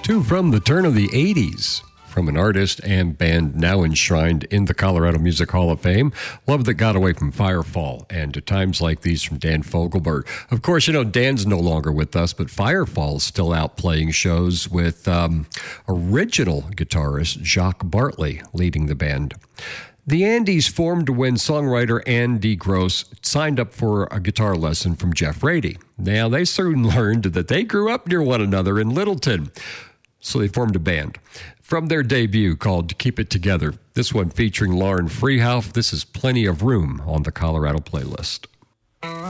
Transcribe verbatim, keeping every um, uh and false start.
Two from the turn of the eighties. From an artist and band now enshrined in the Colorado Music Hall of Fame. Love That Got Away from Firefall, and To Times Like These from Dan Fogelberg. Of course, you know, Dan's no longer with us, but Firefall's still out playing shows with um, original guitarist Jacques Bartley leading the band. The Andes formed when songwriter Andy Gross signed up for a guitar lesson from Jeff Rady. Now, they soon learned that they grew up near one another in Littleton, so they formed a band. From their debut called Keep It Together, this one featuring Lauren Freehouse, this is Plenty of Room on the Colorado playlist.